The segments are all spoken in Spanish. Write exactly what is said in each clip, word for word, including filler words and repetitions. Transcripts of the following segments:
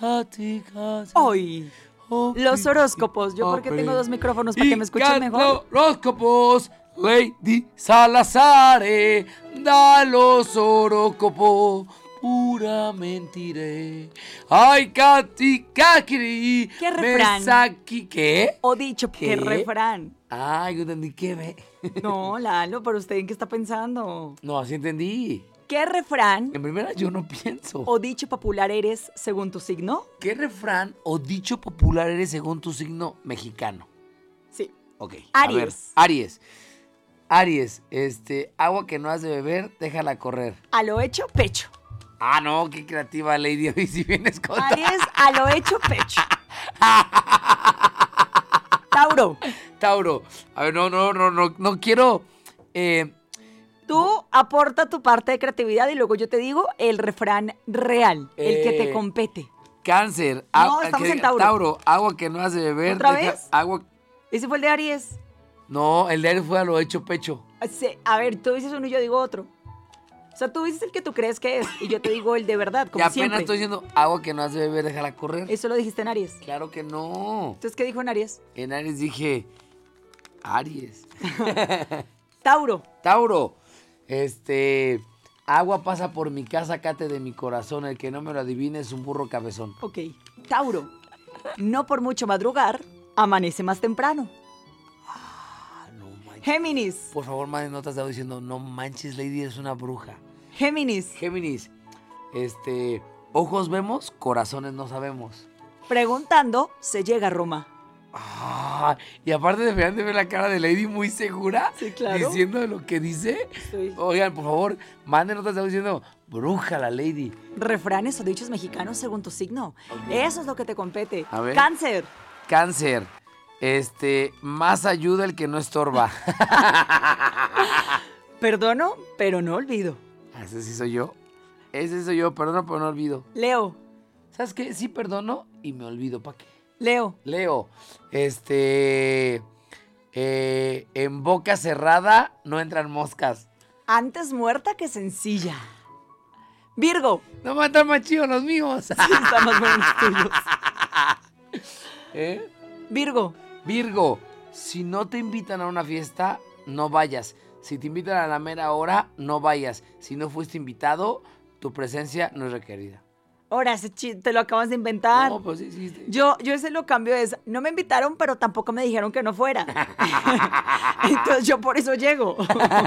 Hoy, los horóscopos. ¿Yo por qué tengo dos micrófonos para que me escuchen mejor? Horóscopos, Lady Salazar, da los horóscopos, pura mentiré. Ay, Katy, Kakiri. ¿Qué refrán? Mesaki, ¿qué? O dicho, ¿qué, ¿Qué refrán? Ay, yo entendí, ¿qué ve? No, Lalo, pero usted ¿en qué está pensando? No, así entendí. ¿Qué refrán? En primera yo no pienso. O dicho popular eres según tu signo. ¿Qué refrán o dicho popular eres según tu signo mexicano? Sí. Ok. Aries. A ver, Aries. Aries, este, agua que no has de beber, déjala correr. A lo hecho, pecho. Ah, no, qué creativa, Lady. Hoy si vienes con... Aries, a lo hecho, pecho. Tauro. Tauro. A ver, no, no, no, no, no quiero... Eh, Tú aporta tu parte de creatividad y luego yo te digo el refrán real, el eh, que te compete. Cáncer. No, estamos en Tauro. Tauro, agua que no has de beber. ¿Otra deja, vez? Agua... ¿Ese fue el de Aries? No, el de Aries fue a lo hecho pecho. A ver, tú dices uno y yo digo otro. O sea, tú dices el que tú crees que es y yo te digo el de verdad, como y apenas siempre. estoy diciendo agua que no has de beber, déjala correr. Eso lo dijiste en Aries. Claro que no. Entonces, ¿qué dijo en Aries? En Aries dije Aries. Tauro. Tauro. Este, agua pasa por mi casa, cate de mi corazón. El que no me lo adivine es un burro cabezón. Ok. Tauro. No por mucho madrugar, amanece más temprano. Ah, no manches. Géminis. Por favor, manden notas de audio diciendo, no manches, Lady, es una bruja. Géminis. Géminis. Este, ojos vemos, corazones no sabemos. Preguntando, se llega a Roma. Ah, y aparte deberían de ver la cara de Lady muy segura. Sí, claro. Diciendo lo que dice. Sí. Oigan, por favor, manden notas de audio diciendo, bruja la Lady. Refranes o dichos mexicanos según tu signo. Okay. Eso es lo que te compete. A ver. Cáncer. Cáncer. Este, más ayuda el que no estorba. Perdono, pero no olvido. Ese sí soy yo. Ese soy yo, perdono, pero no olvido. Leo. ¿Sabes qué? Sí perdono y me olvido. ¿Para qué? Leo. Leo. Este, eh, en boca cerrada no entran moscas. Antes muerta que sencilla. Virgo. No me están más chidos los míos. Sí, están más buenos los tuyos. ¿Eh? Virgo. Virgo, si no te invitan a una fiesta, no vayas. Si te invitan a la mera hora, no vayas. Si no fuiste invitado, tu presencia no es requerida. Ahora, ese chiste te lo acabas de inventar. No, pues sí, sí. Yo, yo ese lo cambio es, no me invitaron, pero tampoco me dijeron que no fuera. Entonces yo por eso llego.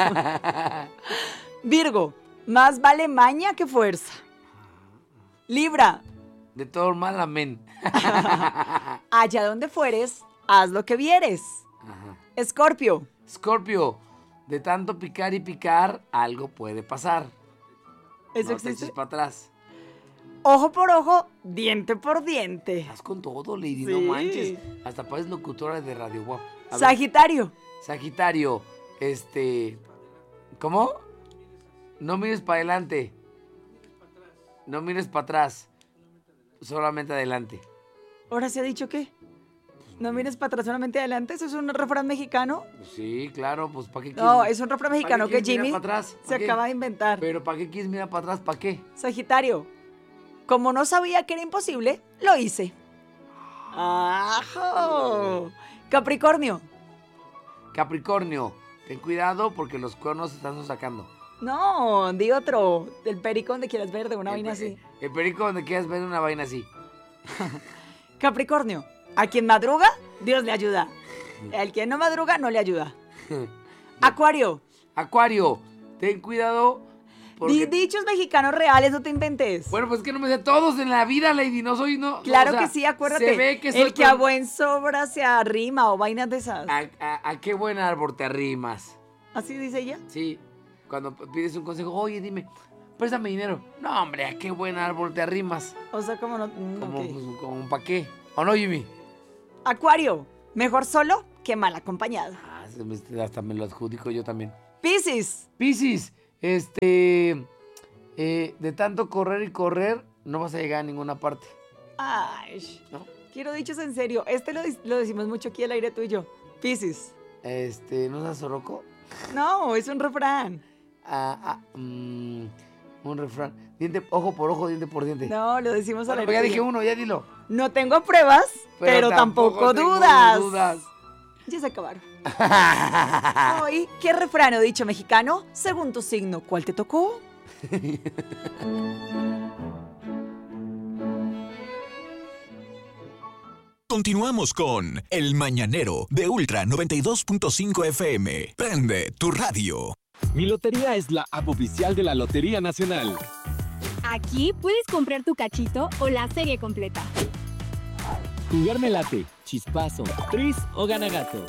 Virgo, más vale maña que fuerza. Libra. De todo mal, amén. Allá donde fueres, haz lo que vieres. Ajá. Escorpio. Escorpio, de tanto picar y picar, algo puede pasar. ¿Eso no existe? te eches para atrás. Ojo por ojo, diente por diente. Estás con todo, Lady, Sí. no manches. Hasta pareces locutora de Radio Wow. A ver, Sagitario. Sagitario, este... ¿Cómo? No mires para adelante. No mires para atrás. Solamente adelante. ¿Ahora se ha dicho qué? ¿No mires para atrás solamente adelante? ¿Eso es un refrán mexicano? Sí, claro, pues ¿para qué quieres? No, es un refrán mexicano ¿para qué que quieres Jimmy mirar para atrás? se ¿Para qué? acaba de inventar. Pero ¿para qué quieres mirar para atrás? ¿Para qué? Sagitario. Como no sabía que era imposible, lo hice. ¡Ajo! Capricornio. Capricornio, ten cuidado porque los cuernos se están sacando. No, di otro. Del perico donde quieras ver, de una El vaina pe- así. El perico donde quieras ver una vaina así. Capricornio. A quien madruga, Dios le ayuda. Al quien no madruga, no le ayuda. Acuario. Acuario, ten cuidado porque... Di dichos mexicanos reales, no te inventes. Bueno, pues es que no me sé todos en la vida, Lady, no soy... no. Claro o sea, que sí, acuérdate. Se ve que soy el que a con- buen sobra se arrima o vainas de esas. ¿A, a, a qué buen árbol te arrimas? ¿Así dice ella? Sí, cuando pides un consejo, oye, dime, préstame dinero. No, hombre, ¿a qué buen árbol te arrimas? O sea, como no. mm, Como, ok. pues, como ¿para qué? ¿O no, Jimmy? Acuario. Mejor solo que mal acompañado. Ah, se me- hasta me lo adjudico yo también. Piscis. Piscis, este, eh, de tanto correr y correr, no vas a llegar a ninguna parte, Ay, ¿no? quiero dichos en serio. Este lo, dis- lo decimos mucho aquí al aire tú y yo. Piscis. Este, ¿no seas soroco? No, es un refrán. Ah, ah, mm, Un refrán. Diente, ojo por ojo, diente por diente. No, lo decimos Bueno, al pues ya aire. dije uno, ya dilo. No tengo pruebas, pero, Pero tampoco, tampoco tengo dudas. dudas. Ya se acabaron. Hoy, ¿qué refrán o dicho mexicano? Según tu signo, ¿cuál te tocó? Continuamos con El Mañanero de Ultra noventa y dos punto cinco F M. Prende tu radio. Mi Lotería es la app oficial de la Lotería Nacional. Aquí puedes comprar tu cachito o la serie completa. Jugar me late, chispazo, tris o ganagato.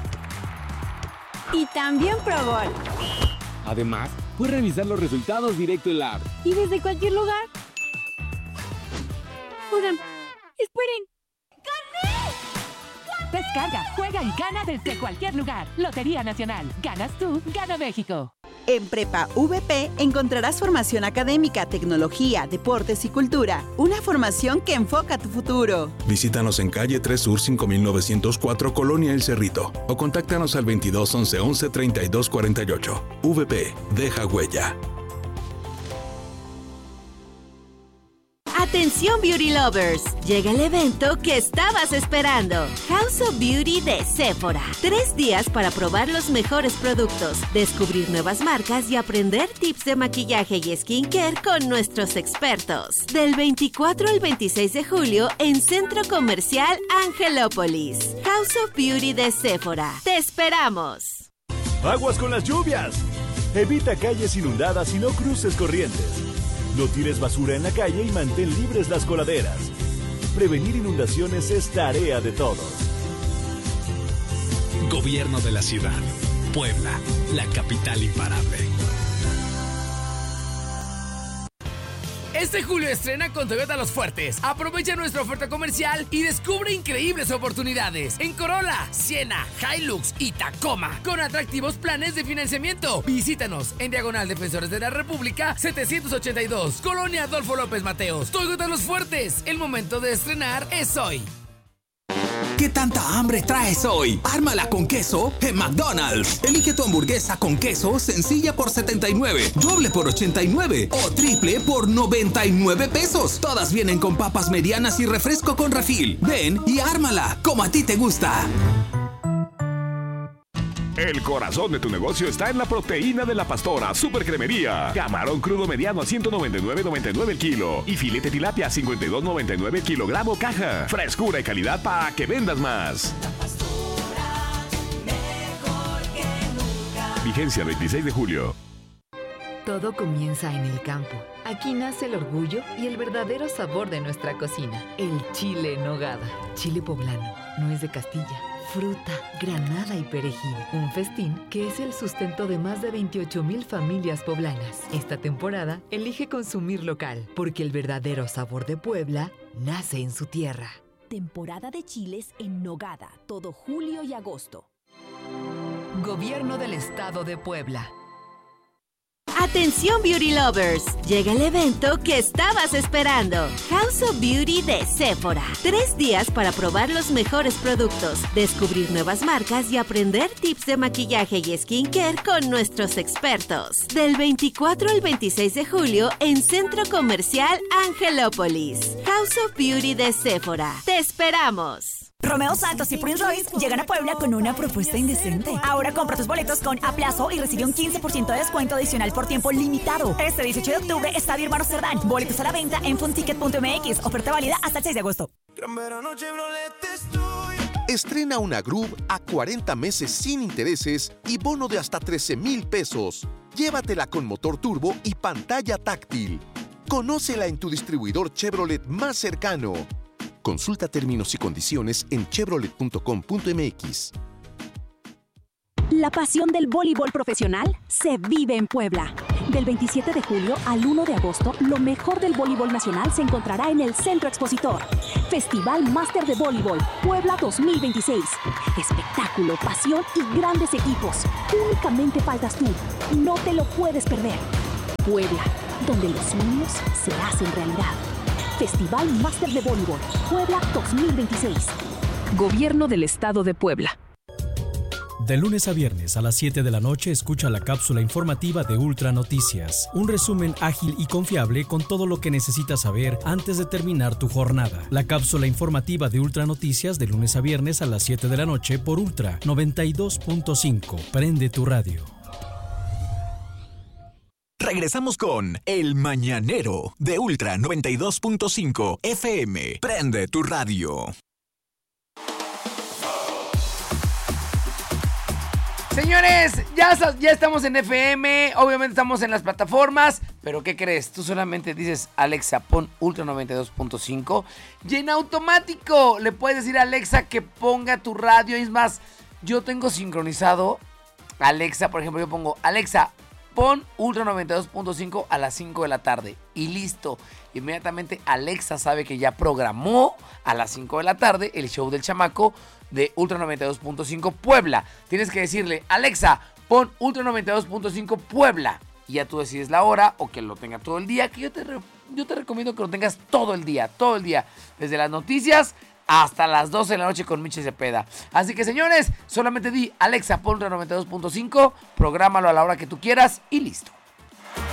Y también Pro Bowl. Además, puedes revisar los resultados directo en la app. Y desde cualquier lugar. Oigan, esperen. Descarga, juega y gana desde cualquier lugar. Lotería Nacional. Ganas tú, gana México. En Prepa V P encontrarás formación académica, tecnología, deportes y cultura. Una formación que enfoca tu futuro. Visítanos en calle tres Sur cinco mil novecientos cuatro, Colonia El Cerrito. O contáctanos al veintidós once once treinta y dos cuarenta y ocho. V P, deja huella. Atención Beauty Lovers, llega el evento que estabas esperando. House of Beauty de Sephora. Tres días para probar los mejores productos, descubrir nuevas marcas y aprender tips de maquillaje y skincare con nuestros expertos. Del veinticuatro al veintiséis de julio en Centro Comercial Angelópolis. House of Beauty de Sephora. ¡Te esperamos! Aguas con las lluvias. Evita calles inundadas y no cruces corrientes. No tires basura en la calle y mantén libres las coladeras. Prevenir inundaciones es tarea de todos. Gobierno de la ciudad. Puebla, la capital imparable. Este julio estrena con Toyota Los Fuertes. Aprovecha nuestra oferta comercial y descubre increíbles oportunidades en Corolla, Siena, Hilux y Tacoma, con atractivos planes de financiamiento. Visítanos en Diagonal Defensores de la República setecientos ochenta y dos, Colonia Adolfo López Mateos. Toyota Los Fuertes, el momento de estrenar es hoy. ¿Qué tanta hambre traes hoy? Ármala con queso en McDonald's. Elige tu hamburguesa con queso sencilla por setenta y nueve, doble por ochenta y nueve o triple por noventa y nueve pesos. Todas vienen con papas medianas y refresco con refil. Ven y ármala como a ti te gusta. El corazón de tu negocio está en la proteína de la Pastora Supercremería. Camarón crudo mediano a ciento noventa y nueve noventa y nueve el kilo. Y filete tilapia a cincuenta y dos noventa y nueve el kilogramo caja. Frescura y calidad para que vendas más. La Pastora, mejor que nunca. Vigencia veintiséis de julio. Todo comienza en el campo. Aquí nace el orgullo y el verdadero sabor de nuestra cocina. El chile en nogada. Chile poblano. Nuez de Castilla. Fruta, granada y perejil. Un festín que es el sustento de más de veintiocho mil familias poblanas. Esta temporada, elige consumir local, porque el verdadero sabor de Puebla nace en su tierra. Temporada de chiles en nogada, todo julio y agosto. Gobierno del Estado de Puebla. Atención Beauty Lovers, llega el evento que estabas esperando. House of Beauty de Sephora. Tres días para probar los mejores productos, descubrir nuevas marcas y aprender tips de maquillaje y skincare con nuestros expertos. Del veinticuatro al veintiséis de julio en Centro Comercial Angelópolis. House of Beauty de Sephora. ¡Te esperamos! Romeo Santos y Prince Royce llegan a Puebla con una propuesta indecente. Ahora compra tus boletos con a plazo y recibe un quince por ciento de descuento adicional por tiempo limitado. Este dieciocho de octubre, Estadio Hermanos Cerdán. Boletos a la venta en funticket punto m x. Oferta válida hasta el seis de agosto. Estrena una Groove a cuarenta meses sin intereses y bono de hasta trece mil pesos. Llévatela con motor turbo y pantalla táctil. Conócela en tu distribuidor Chevrolet más cercano. Consulta términos y condiciones en chevrolet punto com punto m x. La pasión del voleibol profesional se vive en Puebla. Del veintisiete de julio al uno de agosto, lo mejor del voleibol nacional se encontrará en el Centro Expositor. Festival Máster de Voleibol Puebla dos mil veintiséis. Espectáculo, pasión y grandes equipos. Únicamente faltas tú. No te lo puedes perder. Puebla, donde los sueños se hacen realidad. Festival Máster de Voleibol Puebla dos mil veintiséis. Gobierno del Estado de Puebla. De lunes a viernes a las siete de la noche escucha la cápsula informativa de Ultra Noticias. Un resumen ágil y confiable con todo lo que necesitas saber antes de terminar tu jornada. La cápsula informativa de Ultra Noticias de lunes a viernes a las siete de la noche por Ultra noventa y dos punto cinco. Prende tu radio. Regresamos con El Mañanero de Ultra noventa y dos punto cinco F M. Prende tu radio. Señores, ya, ya estamos en F M, obviamente estamos en las plataformas, pero ¿qué crees? Tú solamente dices, Alexa, pon Ultra noventa y dos punto cinco y en automático le puedes decir a Alexa que ponga tu radio. Es más, yo tengo sincronizado Alexa, por ejemplo, yo pongo, Alexa, pon Ultra noventa y dos punto cinco a las cinco de la tarde y listo. Inmediatamente Alexa sabe que ya programó a las cinco de la tarde el show del chamaco de Ultra noventa y dos punto cinco Puebla. Tienes que decirle, Alexa, pon Ultra noventa y dos punto cinco Puebla. Y ya tú decides la hora o que lo tenga todo el día, que yo te, re- yo te recomiendo que lo tengas todo el día, todo el día. Desde las noticias hasta las doce de la noche con Miche Cepeda. Así que señores, solamente di, Alexa, pon Ultra noventa y dos punto cinco, prográmalo a la hora que tú quieras y listo.